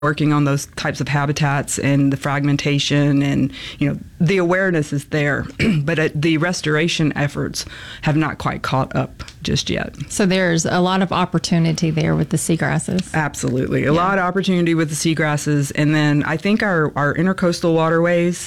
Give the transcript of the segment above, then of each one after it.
working on those types of habitats and the fragmentation, and the awareness is there, but the restoration efforts have not quite caught up just yet. So there's a lot of opportunity there with the seagrasses. Absolutely, a lot of opportunity with the seagrasses, and then I think our intercoastal waterways,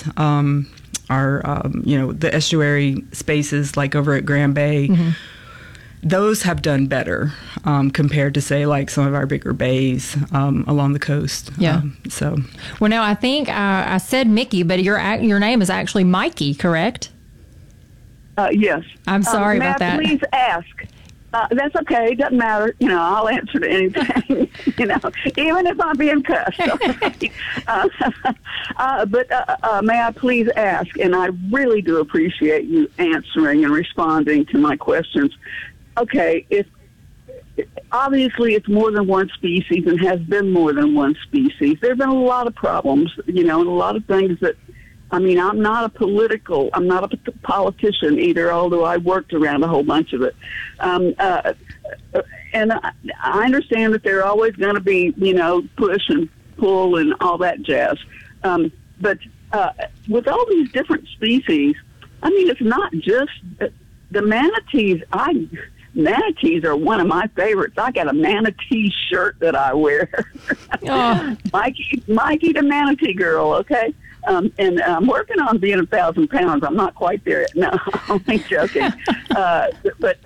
the estuary spaces like over at Grand Bay. Mm-hmm. Those have done better compared to, say, like some of our bigger bays along the coast. Yeah. Well, now I think I said Mickey, but your name is actually Mikey, correct? Yes. I'm sorry about that. Please ask. That's okay. It doesn't matter. I'll answer to anything. Even if I'm being cussed. Okay? But may I please ask? And I really do appreciate you answering and responding to my questions. Okay, obviously it's more than one species and has been more than one species. There have been a lot of problems, and a lot of things that, I'm not a politician either, although I worked around a whole bunch of it. And I understand that there are always going to be, push and pull and all that jazz. But with all these different species, it's not just the manatees. Manatees are one of my favorites. I got a manatee shirt that I wear. Oh. Mikey the manatee girl, okay? And I'm working on being 1,000 pounds. I'm not quite there yet. No, I'm only joking. But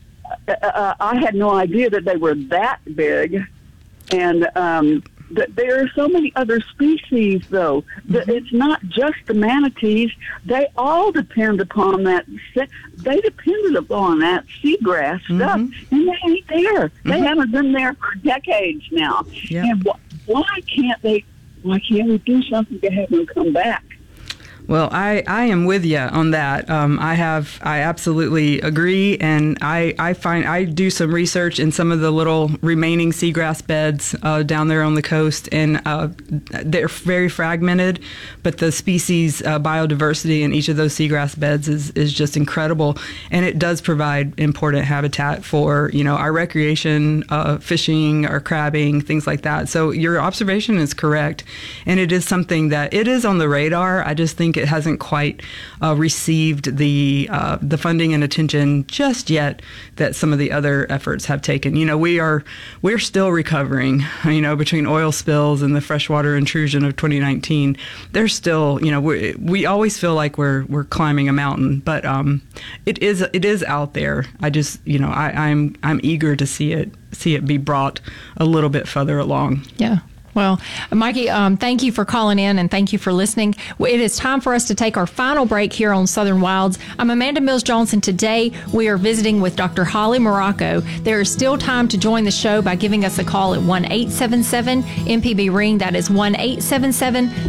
I had no idea that they were that big. And there are so many other species, though. Mm-hmm. It's not just the manatees. They all depend upon that. They depended upon that seagrass stuff, and they ain't there. Mm-hmm. They haven't been there for decades now. Yep. And why can't we do something to have them come back? Well, I am with you on that. I absolutely agree, and I do some research in some of the little remaining seagrass beds down there on the coast, and they're very fragmented, but the species biodiversity in each of those seagrass beds is just incredible, and it does provide important habitat for our recreation, fishing, our crabbing, things like that. So your observation is correct, and it is something that it is on the radar. I just think it hasn't quite received the funding and attention just yet that some of the other efforts have taken. We're still recovering. Between oil spills and the freshwater intrusion of 2019, there's still we always feel like we're climbing a mountain, but it is out there. I just I'm eager to see it be brought a little bit further along. Yeah. Well, Mikey, thank you for calling in and thank you for listening. It is time for us to take our final break here on Southern Wilds. I'm Amanda Mills-Johnson. Today, we are visiting with Dr. Holly Morocco. There is still time to join the show by giving us a call at 1-877-MPB-RING. That is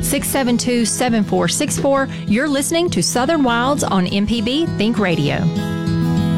1-877-672-7464. You're listening to Southern Wilds on MPB Think Radio.